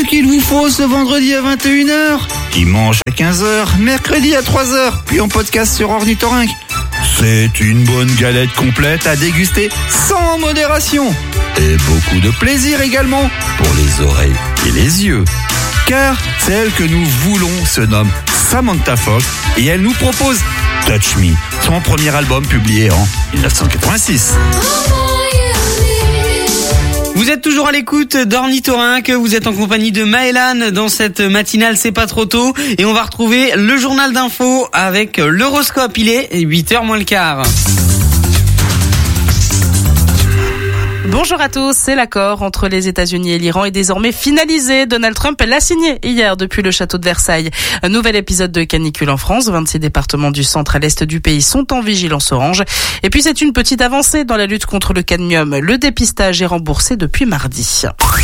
qu'il vous faut ce vendredi à 21h, dimanche à 15h, mercredi à 3h, puis en podcast sur Ornithorynque. C'est une bonne galette complète à déguster sans modération. Et beaucoup de plaisir également pour les oreilles et les yeux. Car celle que nous voulons se nomme Samantha Fox et elle nous propose Touch Me, son premier album publié en 1986. Vous êtes toujours à l'écoute d'Ornithorynque, vous êtes en compagnie de Maëlan dans cette matinale C'est pas trop tôt et on va retrouver le journal d'info avec l'horoscope, il est 8h moins le quart. Bonjour à tous, c'est l'accord entre les États-Unis et l'Iran est désormais finalisé. Donald Trump l'a signé hier depuis le château de Versailles. Un nouvel épisode de canicule en France. 26 départements du centre à l'est du pays sont en vigilance orange. Et puis c'est une petite avancée dans la lutte contre le cadmium. Le dépistage est remboursé depuis mardi.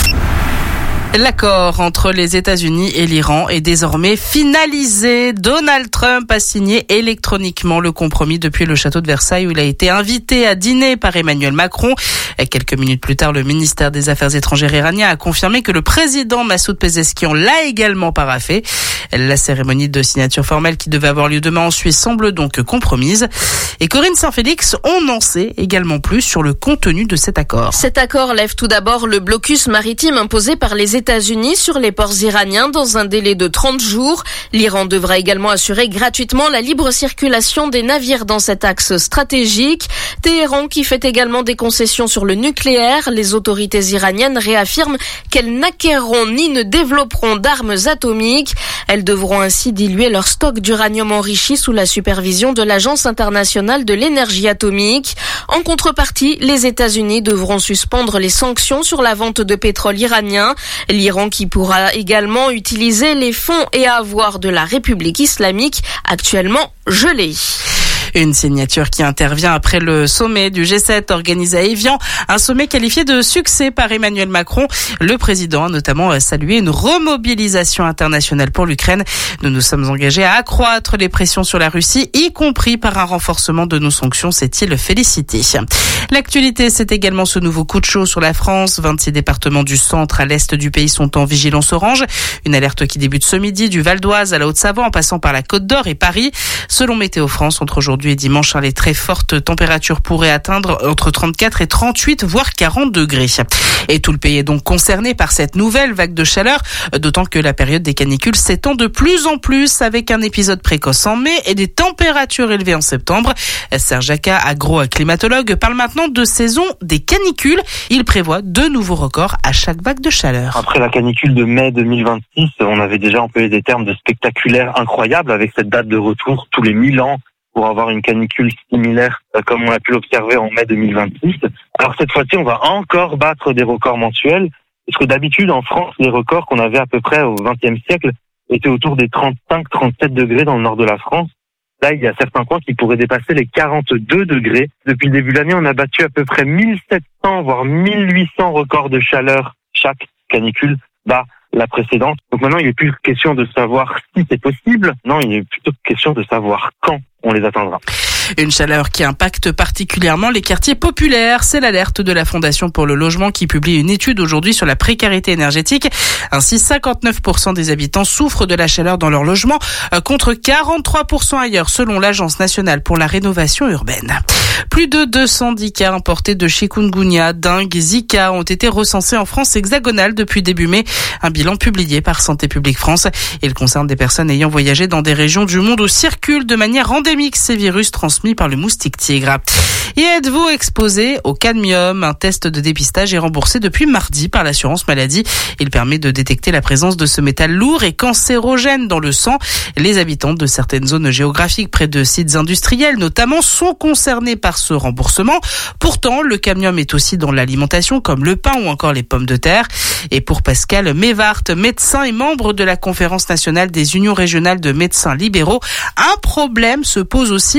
L'accord entre les États-Unis et l'Iran est désormais finalisé. Donald Trump a signé électroniquement le compromis depuis le château de Versailles où il a été invité à dîner par Emmanuel Macron. Et quelques minutes plus tard, le ministère des Affaires étrangères iranien a confirmé que le président Massoud Pezeshkian l'a également paraphé. La cérémonie de signature formelle qui devait avoir lieu demain en Suisse semble donc compromise. Et Corinne Saint-Félix, on en sait également plus sur le contenu de cet accord. Cet accord lève tout d'abord le blocus maritime imposé par les États-Unis sur les ports iraniens dans un délai de 30 jours. L'Iran devra également assurer gratuitement la libre circulation des navires dans cet axe stratégique. Téhéran qui fait également des concessions sur le nucléaire. Les autorités iraniennes réaffirment qu'elles n'acquerront ni ne développeront d'armes atomiques. Elles devront ainsi diluer leur stock d'uranium enrichi sous la supervision de l'Agence internationale de l'énergie atomique. En contrepartie, les États-Unis devront suspendre les sanctions sur la vente de pétrole iranien. L'Iran qui pourra également utiliser les fonds et avoirs de la République islamique actuellement gelés. Une signature qui intervient après le sommet du G7 organisé à Évian, un sommet qualifié de succès par Emmanuel Macron. Le président a notamment salué une remobilisation internationale pour l'Ukraine. Nous nous sommes engagés à accroître les pressions sur la Russie, y compris par un renforcement de nos sanctions, s'est-il félicité. L'actualité, c'est également ce nouveau coup de chaud sur la France. 26 départements du centre à l'est du pays sont en vigilance orange. Une alerte qui débute ce midi du Val d'Oise à la Haute-Savoie en passant par la Côte d'Or et Paris. Selon Météo France, entre aujourd'hui et dimanche, les très fortes températures pourraient atteindre entre 34 et 38, voire 40 degrés. Et tout le pays est donc concerné par cette nouvelle vague de chaleur, d'autant que la période des canicules s'étend de plus en plus avec un épisode précoce en mai et des températures élevées en septembre. Serge Jacquat, agro-climatologue, parle maintenant de saison des canicules. Il prévoit de nouveaux records à chaque vague de chaleur. Après la canicule de mai 2026, on avait déjà employé des termes de spectaculaire incroyable avec cette date de retour tous les 1000 ans pour avoir une canicule similaire comme on a pu l'observer en mai 2026. Alors cette fois-ci, on va encore battre des records mensuels, parce que d'habitude en France, les records qu'on avait à peu près au XXe siècle étaient autour des 35-37 degrés dans le nord de la France. Là, il y a certains coins qui pourraient dépasser les 42 degrés. Depuis le début de l'année, on a battu à peu près 1700 voire 1800 records de chaleur. Chaque canicule bat la précédente. Donc maintenant, il n'est plus question de savoir si c'est possible. Non, il est plutôt question de savoir quand on les atteindra. Une chaleur qui impacte particulièrement les quartiers populaires. C'est l'alerte de la Fondation pour le logement qui publie une étude aujourd'hui sur la précarité énergétique. Ainsi, 59% des habitants souffrent de la chaleur dans leur logement, contre 43% ailleurs, selon l'Agence nationale pour la rénovation urbaine. Plus de 210 cas importés de chikungunya, dengue, Zika ont été recensés en France hexagonale depuis début mai. Un bilan publié par Santé publique France. Il concerne des personnes ayant voyagé dans des régions du monde où circulent de manière endémique ces virus transmis par le moustique tigre. Et êtes-vous exposé au cadmium? Un test de dépistage est remboursé depuis mardi par l'assurance maladie. Il permet de détecter la présence de ce métal lourd et cancérogène dans le sang. Les habitants de certaines zones géographiques près de sites industriels notamment sont concernés par ce remboursement. Pourtant, le cadmium est aussi dans l'alimentation comme le pain ou encore les pommes de terre. Et pour Pascal Mévart, médecin et membre de la Conférence nationale des unions régionales de médecins libéraux, un problème se pose aussi après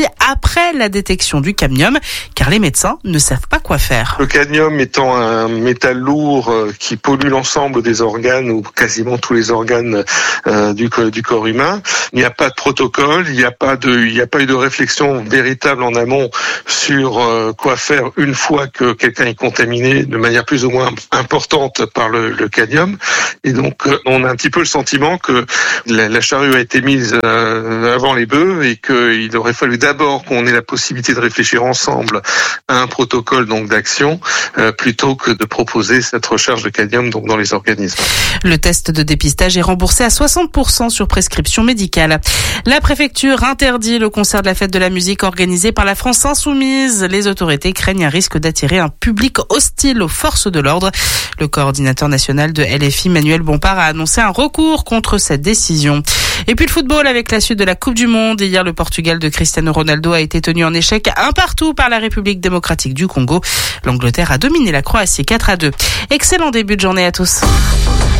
après la détection du cadmium, car les médecins ne savent pas quoi faire. Le cadmium étant un métal lourd qui pollue l'ensemble des organes ou quasiment tous les organes du corps humain, il n'y a pas de protocole, il n'y a pas eu de réflexion véritable en amont sur quoi faire une fois que quelqu'un est contaminé de manière plus ou moins importante par le cadmium. Et donc on a un petit peu le sentiment que la charrue a été mise avant les bœufs et qu'il aurait fallu d'abord qu'on ait la possibilité de réfléchir ensemble à un protocole donc d'action plutôt que de proposer cette recharge de cadmium donc dans les organismes. Le test de dépistage est remboursé à 60% sur prescription médicale. La préfecture interdit le concert de la fête de la musique organisé par la France Insoumise. Les autorités craignent un risque d'attirer un public hostile aux forces de l'ordre. Le coordinateur national de LFI, Manuel Bompard, a annoncé un recours contre cette décision. Et puis le football avec la suite de la Coupe du Monde. Hier, le Portugal de Cristiano Ronaldo a été tenu en échec 1-1 par la République démocratique du Congo. L'Angleterre a dominé la Croatie 4-2. Excellent début de journée à tous.